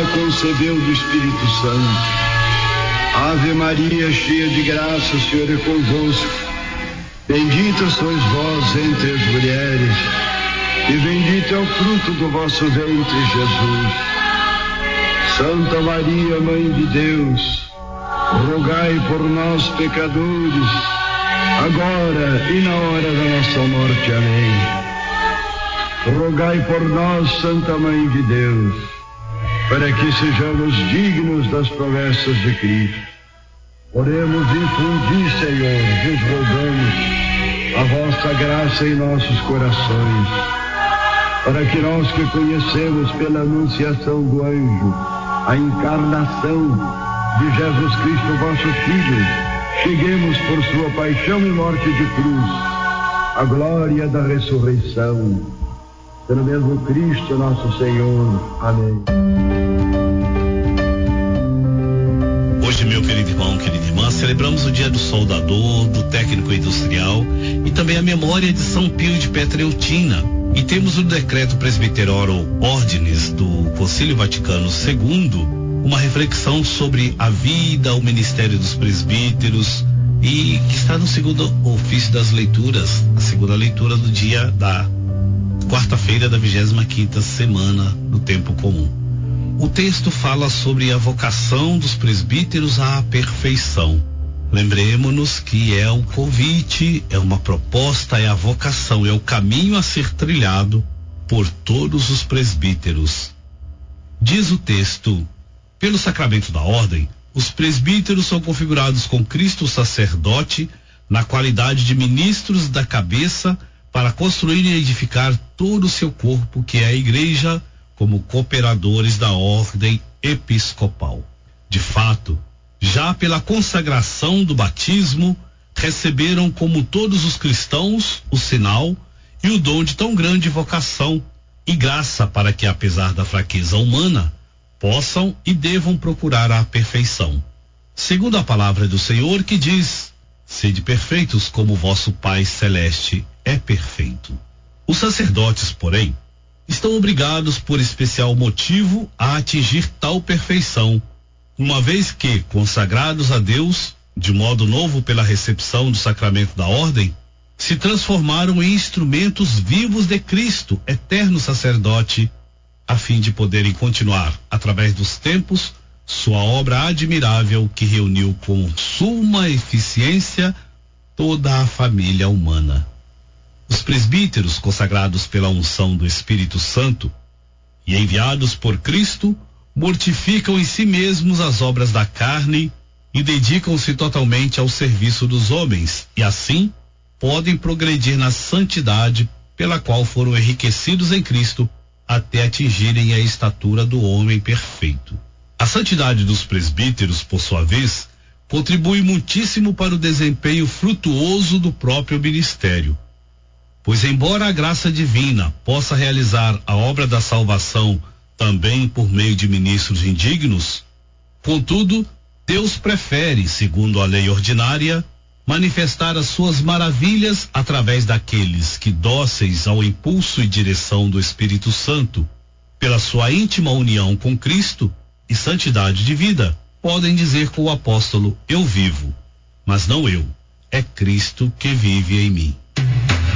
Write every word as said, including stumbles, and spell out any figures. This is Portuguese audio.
concebeu do Espírito Santo. Ave Maria, cheia de graça, o Senhor é convosco. Bendita sois vós entre as mulheres, e bendito é o fruto do vosso ventre, Jesus. Santa Maria, Mãe de Deus, rogai por nós, pecadores, agora e na hora da nossa morte. Amém. Rogai por nós, Santa Mãe de Deus, para que sejamos dignos das promessas de Cristo. Oremos, infundi, Senhor, vos rogamos a vossa graça em nossos corações, para que nós que conhecemos pela anunciação do anjo a encarnação de Jesus Cristo, vosso Filho, cheguemos por sua paixão e morte de cruz à glória da ressurreição. Pelo mesmo Cristo nosso Senhor. Amém. Hoje, meu querido irmão, querida irmã, celebramos o dia do soldador, do técnico industrial e também a memória de São Pio de Pietrelcina. E temos o decreto Presbyterorum Ordinis do Concílio Vaticano segundo, uma reflexão sobre a vida, o ministério dos presbíteros, e que está no segundo ofício das leituras, a segunda leitura do dia da quarta-feira da vigésima quinta semana do tempo comum. O texto fala sobre a vocação dos presbíteros à perfeição. Lembremos-nos que é um convite, é uma proposta, é a vocação, é o caminho a ser trilhado por todos os presbíteros. Diz o texto: pelo sacramento da ordem, os presbíteros são configurados com Cristo sacerdote na qualidade de ministros da cabeça para construir e edificar todo o seu corpo, que é a igreja, como cooperadores da ordem episcopal. De fato, já pela consagração do batismo, receberam, como todos os cristãos, o sinal e o dom de tão grande vocação e graça para que, apesar da fraqueza humana, possam e devam procurar a perfeição. Segundo a palavra do Senhor, que diz: sede perfeitos como vosso Pai Celeste é perfeito. Os sacerdotes, porém, estão obrigados por especial motivo a atingir tal perfeição, uma vez que, consagrados a Deus, de modo novo pela recepção do sacramento da ordem, se transformaram em instrumentos vivos de Cristo, eterno sacerdote, a fim de poderem continuar, através dos tempos, sua obra admirável que reuniu com suma eficiência toda a família humana. Os presbíteros, consagrados pela unção do Espírito Santo e enviados por Cristo, mortificam em si mesmos as obras da carne e dedicam-se totalmente ao serviço dos homens, e assim podem progredir na santidade pela qual foram enriquecidos em Cristo até atingirem a estatura do homem perfeito. A santidade dos presbíteros, por sua vez, contribui muitíssimo para o desempenho frutuoso do próprio ministério. Pois, embora a graça divina possa realizar a obra da salvação também por meio de ministros indignos, contudo, Deus prefere, segundo a lei ordinária, manifestar as suas maravilhas através daqueles que, dóceis ao impulso e direção do Espírito Santo, pela sua íntima união com Cristo e santidade de vida, podem dizer com o apóstolo: eu vivo, mas não eu, é Cristo que vive em mim.